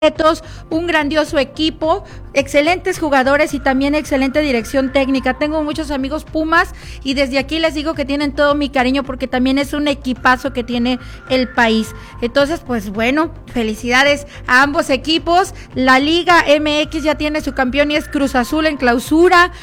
un grandioso equipo, excelentes jugadores y también excelente dirección técnica. Tengo muchos amigos Pumas y desde aquí les digo que tienen todo mi cariño porque también es un equipazo que tiene el país. Entonces, pues bueno, felicidades a ambos equipos. La Liga MX ya tiene su campeón y es Cruz Azul en clausura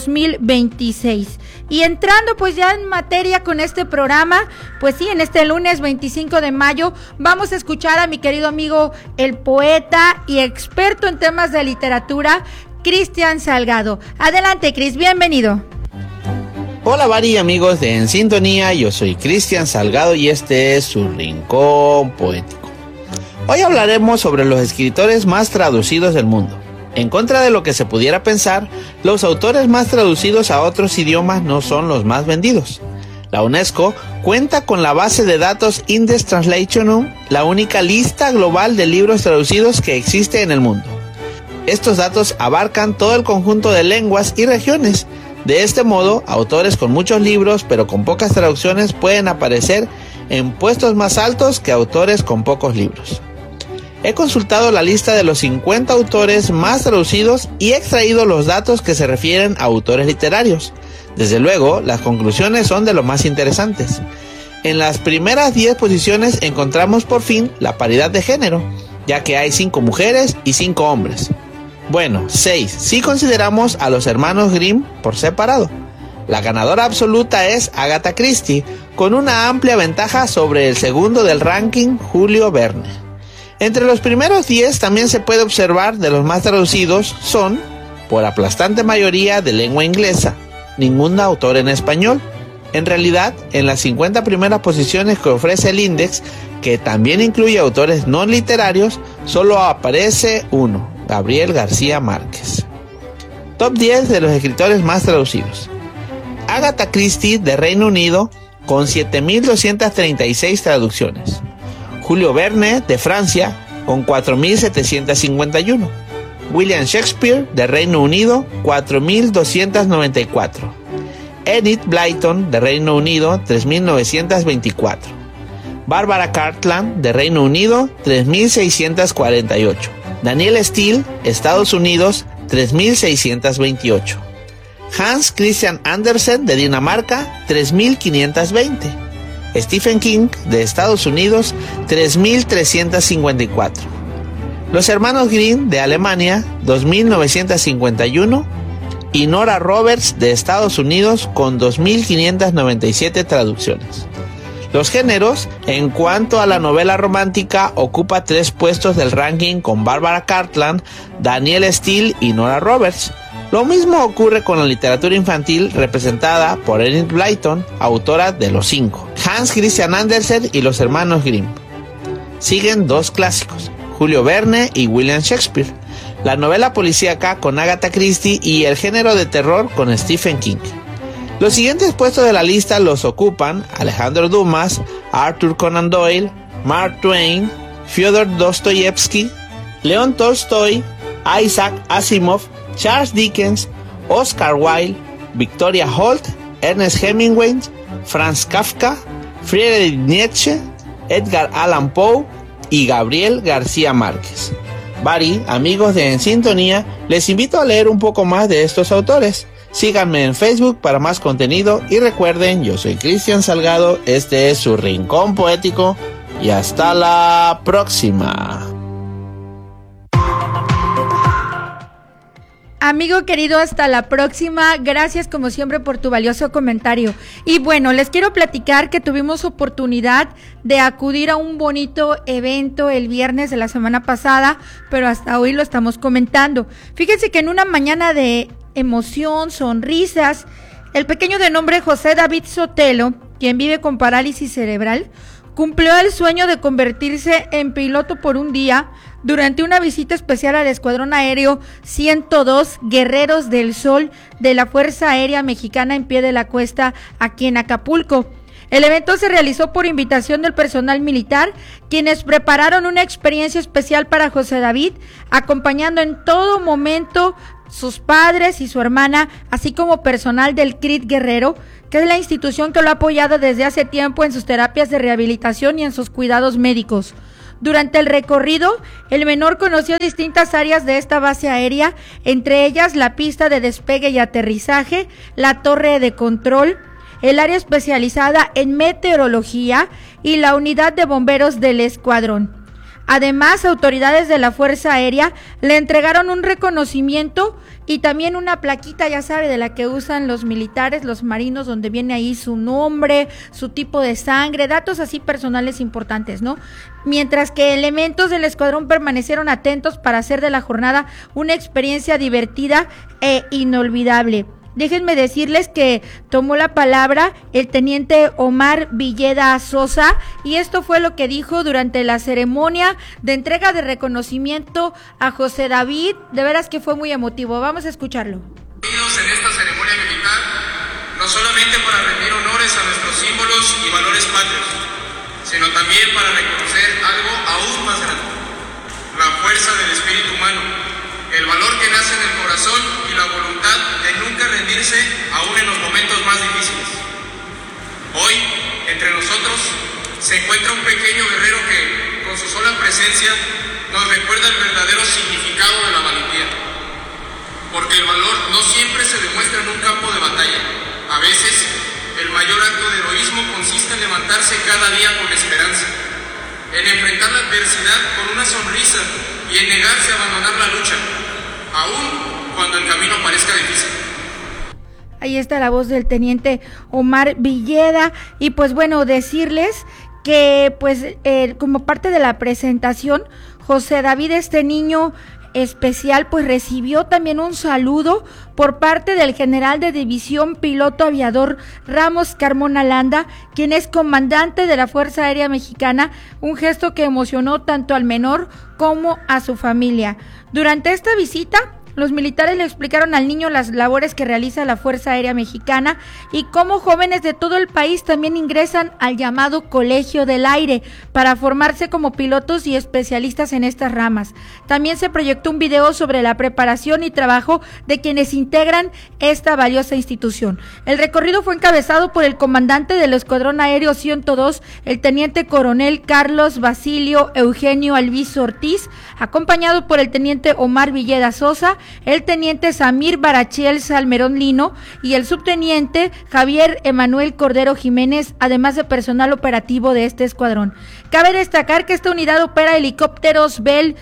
2026. Y entrando pues ya en materia con este programa, pues sí, en este lunes 25 de mayo vamos a escuchar a mi querido amigo el poeta y experto en temas de literatura, Cristian Salgado. Adelante, Cris, bienvenido. Hola, Vari, amigos de En Sintonía, yo soy Cristian Salgado y este es su Rincón Poético. Hoy hablaremos sobre los escritores más traducidos del mundo. En contra de lo que se pudiera pensar, los autores más traducidos a otros idiomas no son los más vendidos. La UNESCO cuenta con la base de datos Index Translationum, la única lista global de libros traducidos que existe en el mundo. Estos datos abarcan todo el conjunto de lenguas y regiones. De este modo, autores con muchos libros pero con pocas traducciones pueden aparecer en puestos más altos que autores con pocos libros. He consultado la lista de los 50 autores más traducidos y he extraído los datos que se refieren a autores literarios. Desde luego, las conclusiones son de lo más interesantes. En las primeras 10 posiciones encontramos por fin la paridad de género, ya que hay 5 mujeres y 5 hombres. Bueno, 6 si consideramos a los hermanos Grimm por separado. La ganadora absoluta es Agatha Christie, con una amplia ventaja sobre el segundo del ranking, Julio Verne. Entre los primeros 10 también se puede observar de los más traducidos son, por aplastante mayoría de lengua inglesa, ningún autor en español. En realidad, en las 50 primeras posiciones que ofrece el Index, que también incluye autores no literarios, solo aparece uno, Gabriel García Márquez. Top 10 de los escritores más traducidos. Agatha Christie, de Reino Unido, con 7.236 traducciones. Julio Verne, de Francia, con 4.751. William Shakespeare, de Reino Unido, 4.294. Enid Blyton, de Reino Unido, 3.924. Barbara Cartland, de Reino Unido, 3.648. Daniel Steele, Estados Unidos, 3.628. Hans Christian Andersen, de Dinamarca, 3.520. Stephen King, de Estados Unidos, 3.354. Los hermanos Grimm, de Alemania, 2.951. Y Nora Roberts, de Estados Unidos, con 2.597 traducciones. Los géneros, en cuanto a la novela romántica, ocupa 3 puestos del ranking con Barbara Cartland, Daniel Steele y Nora Roberts. Lo mismo ocurre con la literatura infantil representada por Enid Blyton, autora de los 5, Hans Christian Andersen y los hermanos Grimm. Siguen 2 clásicos, Julio Verne y William Shakespeare, la novela policíaca con Agatha Christie y el género de terror con Stephen King. Los siguientes puestos de la lista los ocupan Alejandro Dumas, Arthur Conan Doyle, Mark Twain, Fyodor Dostoyevsky, León Tolstoy, Isaac Asimov, Charles Dickens, Oscar Wilde, Victoria Holt, Ernest Hemingway, Franz Kafka, Friedrich Nietzsche, Edgar Allan Poe y Gabriel García Márquez. Vari, amigos de En Sintonía, les invito a leer un poco más de estos autores. Síganme en Facebook para más contenido y recuerden, yo soy Cristian Salgado, este es su Rincón Poético y hasta la próxima. Amigo querido, hasta la próxima. Gracias como siempre por tu valioso comentario. Y bueno, les quiero platicar que tuvimos oportunidad de acudir a un bonito evento el viernes de la semana pasada, pero hasta hoy lo estamos comentando. Fíjense que en una mañana de emoción, sonrisas, el pequeño de nombre José David Sotelo, quien vive con parálisis cerebral, cumplió el sueño de convertirse en piloto por un día durante una visita especial al Escuadrón Aéreo 102 Guerreros del Sol de la Fuerza Aérea Mexicana en Pie de la Cuesta, aquí en Acapulco. El evento se realizó por invitación del personal militar, quienes prepararon una experiencia especial para José David, acompañando en todo momento sus padres y su hermana, así como personal del CRIT Guerrero, que es la institución que lo ha apoyado desde hace tiempo en sus terapias de rehabilitación y en sus cuidados médicos. Durante el recorrido, el menor conoció distintas áreas de esta base aérea, entre ellas la pista de despegue y aterrizaje, la torre de control, el área especializada en meteorología y la unidad de bomberos del escuadrón. Además, autoridades de la Fuerza Aérea le entregaron un reconocimiento y también una plaquita, ya sabe, de la que usan los militares, los marinos, donde viene ahí su nombre, su tipo de sangre, datos así personales importantes, ¿no? Mientras que elementos del escuadrón permanecieron atentos para hacer de la jornada una experiencia divertida e inolvidable. Déjenme decirles que tomó la palabra el teniente Omar Villeda Sosa y esto fue lo que dijo durante la ceremonia de entrega de reconocimiento a José David. De veras que fue muy emotivo. Vamos a escucharlo. En esta ceremonia militar, no solamente para rendir honores a nuestros símbolos y valores patrios, sino también para reconocer algo aún más grande: la fuerza del espíritu humano, el valor que nace en el corazón y la voluntad de nunca rendirse aún en los momentos más difíciles. Hoy, entre nosotros, se encuentra un pequeño guerrero que, con su sola presencia, nos recuerda el verdadero significado de la valentía. Porque el valor no siempre se demuestra en un campo de batalla. A veces, el mayor acto de heroísmo consiste en levantarse cada día con esperanza, en enfrentar la adversidad con una sonrisa y en negarse a abandonar la lucha, aún cuando el camino parezca difícil. Ahí está la voz del teniente Omar Villeda y pues bueno, decirles que pues como parte de la presentación, José David, este niño especial, pues recibió también un saludo por parte del general de división piloto aviador Ramos Carmona Landa, quien es comandante de la Fuerza Aérea Mexicana, un gesto que emocionó tanto al menor como a su familia. Durante esta visita, los militares le explicaron al niño las labores que realiza la Fuerza Aérea Mexicana y cómo jóvenes de todo el país también ingresan al llamado Colegio del Aire para formarse como pilotos y especialistas en estas ramas. También se proyectó un video sobre la preparación y trabajo de quienes integran esta valiosa institución. El recorrido fue encabezado por el comandante del Escuadrón Aéreo 102, el teniente coronel Carlos Basilio Eugenio Alviso Ortiz, acompañado por el teniente Omar Villeda Sosa, el teniente Samir Barachiel Salmerón Lino y el subteniente Javier Emanuel Cordero Jiménez, además de personal operativo de este escuadrón. Cabe destacar que esta unidad opera helicópteros Bell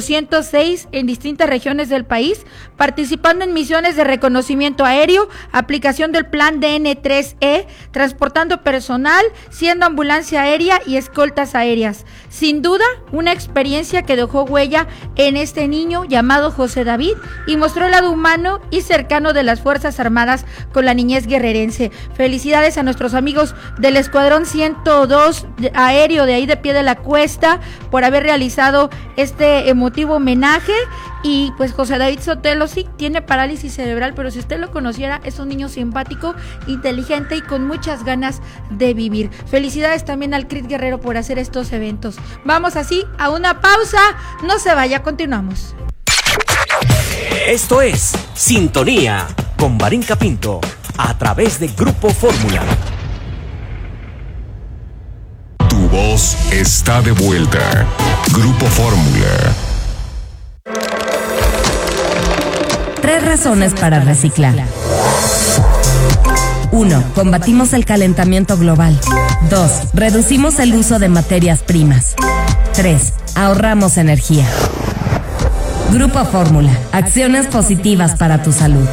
206 en distintas regiones del país, participando en misiones de reconocimiento aéreo, aplicación del plan DN3E, transportando personal, siendo ambulancia aérea y escoltas aéreas. Sin duda, una experiencia que dejó huella en este niño llamado José David y mostró el lado humano y cercano de las Fuerzas Armadas con la niñez guerrerense. Felicidades a nuestros amigos del Escuadrón 102 aéreo de ahí de Pie de la Cuesta por haber realizado este emotivo homenaje. Y pues José David Sotelo sí tiene parálisis cerebral, pero si usted lo conociera, es un niño simpático, inteligente y con muchas ganas de vivir. Felicidades también al Crit Guerrero por hacer estos eventos. Vamos así a una pausa, no se vaya, continuamos. Esto es Sintonía con Marín Pinto a través de Grupo Fórmula. Tu voz está de vuelta. Grupo Fórmula. 3 razones para reciclar. 1. Combatimos el calentamiento global. 2. Reducimos el uso de materias primas. 3. Ahorramos energía. Grupo Fórmula. Acciones positivas para tu salud.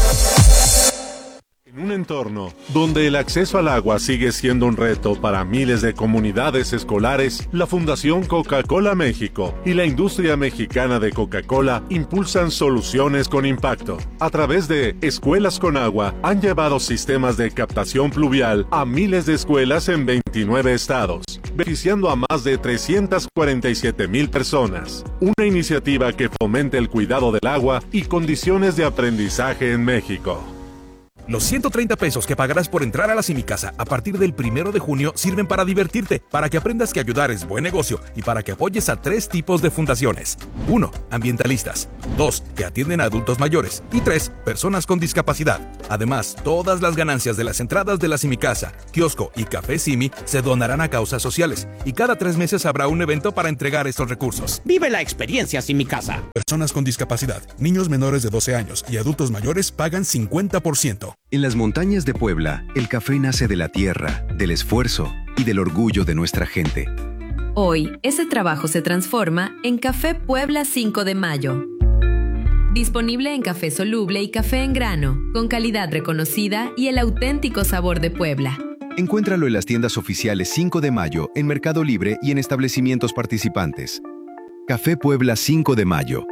En un entorno donde el acceso al agua sigue siendo un reto para miles de comunidades escolares, la Fundación Coca-Cola México y la industria mexicana de Coca-Cola impulsan soluciones con impacto. A través de Escuelas con Agua, han llevado sistemas de captación pluvial a miles de escuelas en 29 estados, beneficiando a más de 347,000 personas. Una iniciativa que fomenta el cuidado del agua y condiciones de aprendizaje en México. Los 130 pesos que pagarás por entrar a la Simicasa a partir del 1 de junio sirven para divertirte, para que aprendas que ayudar es buen negocio y para que apoyes a 3 tipos de fundaciones. 1. Ambientalistas. 2. Que atienden a adultos mayores. Y 3. Personas con discapacidad. Además, todas las ganancias de las entradas de la Simicasa, kiosco y Café Simi se donarán a causas sociales y cada 3 meses habrá un evento para entregar estos recursos. Vive la experiencia Simicasa. Personas con discapacidad, niños menores de 12 años y adultos mayores pagan 50%. En las montañas de Puebla, el café nace de la tierra, del esfuerzo y del orgullo de nuestra gente. Hoy, ese trabajo se transforma en Café Puebla 5 de Mayo. Disponible en café soluble y café en grano, con calidad reconocida y el auténtico sabor de Puebla. Encuéntralo en las tiendas oficiales 5 de Mayo, en Mercado Libre y en establecimientos participantes. Café Puebla 5 de Mayo.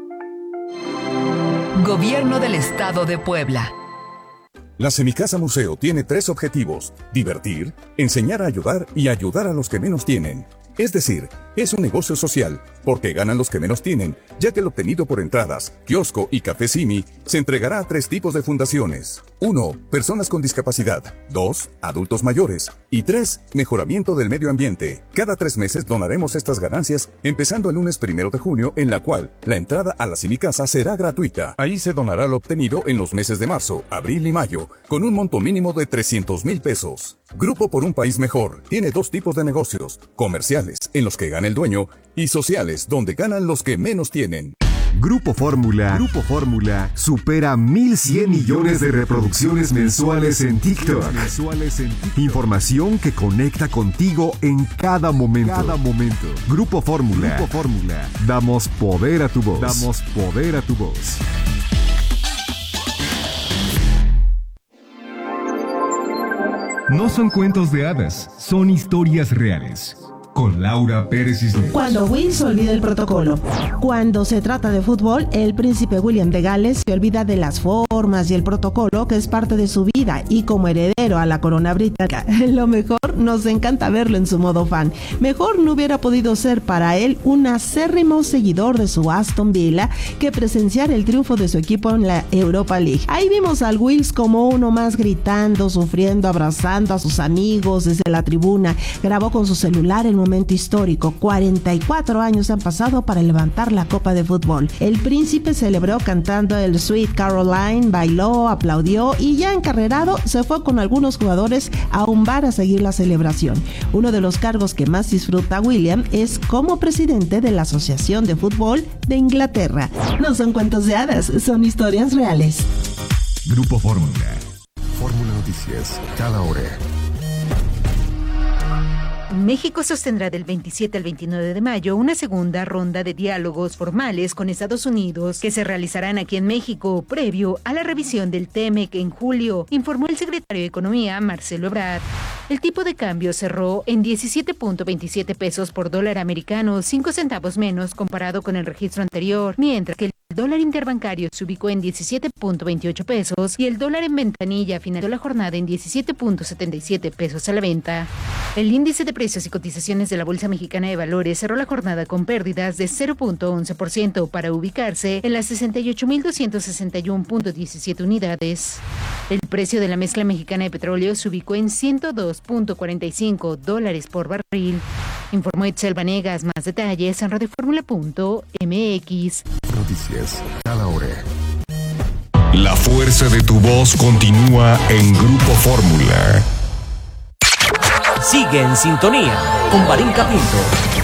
Gobierno del Estado de Puebla. La Semicasa Museo tiene 3 objetivos: divertir, enseñar a ayudar y ayudar a los que menos tienen. Es decir, es un negocio social, porque ganan los que menos tienen, ya que el obtenido por entradas, kiosco y Café Simi se entregará a 3 tipos de fundaciones. 1. Personas con discapacidad. 2. Adultos mayores. Y 3. Mejoramiento del medio ambiente. Cada 3 meses donaremos estas ganancias, empezando el lunes 1 de junio, en la cual la entrada a la Semicasa será gratuita. Ahí se donará lo obtenido en los meses de marzo, abril y mayo, con un monto mínimo de 300,000 pesos. Grupo por un País Mejor tiene 2 tipos de negocios: comerciales, en los que gana el dueño, y sociales, donde ganan los que menos tienen. Grupo Fórmula supera 1,100 millones de reproducciones mensuales en TikTok. Información que conecta contigo en cada momento. Grupo Fórmula. Damos poder a tu voz. No son cuentos de hadas, son historias reales. Con Laura Pérez Cisneros. Cuando Will se olvida el protocolo. Cuando se trata de fútbol, el príncipe William de Gales se olvida de las formas y el protocolo que es parte de su vida, y como heredero a la corona británica, lo mejor, nos encanta verlo en su modo fan. Mejor no hubiera podido ser para él un acérrimo seguidor de su Aston Villa que presenciar el triunfo de su equipo en la Europa League. Ahí vimos al Wills como uno más, gritando, sufriendo, abrazando a sus amigos desde la tribuna. Grabó con su celular el momento histórico. 44 años han pasado para levantar la copa de fútbol. El príncipe celebró cantando el Sweet Caroline, bailó, aplaudió y ya encarrerado se fue con algunos jugadores a un bar a seguir la celebración. Uno de los cargos que más disfruta William es como presidente de la Asociación de Fútbol de Inglaterra. No son cuentos de hadas, son historias reales. Grupo Fórmula. Fórmula Noticias, cada hora. México sostendrá del 27 al 29 de mayo una segunda ronda de diálogos formales con Estados Unidos que se realizarán aquí en México previo a la revisión del TEMEC en julio, informó el secretario de Economía, Marcelo Ebrard. El tipo de cambio cerró en 17.27 pesos por dólar americano, 5 centavos menos comparado con el registro anterior, mientras que el dólar interbancario se ubicó en 17.28 pesos y el dólar en ventanilla finalizó la jornada en 17.77 pesos a la venta. El índice de precios y cotizaciones de la Bolsa Mexicana de Valores cerró la jornada con pérdidas de 0.11% para ubicarse en las 68.261.17 unidades. El precio de la mezcla mexicana de petróleo se ubicó en $102.45 por barril. Informó Itzel Vanegas. Más detalles en radioformula.mx. Noticias, cada hora. La fuerza de tu voz continúa en Grupo Fórmula. Sigue en sintonía con Marín Capinto.